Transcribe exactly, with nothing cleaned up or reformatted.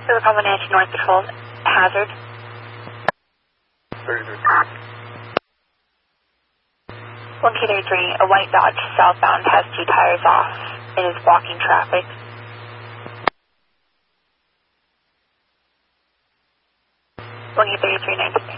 River Combination North Patrol, hazard. thirty-three. one K thirty-three, a white Dodge southbound has two tires off. It is blocking traffic. one K thirty-three, ninety-six.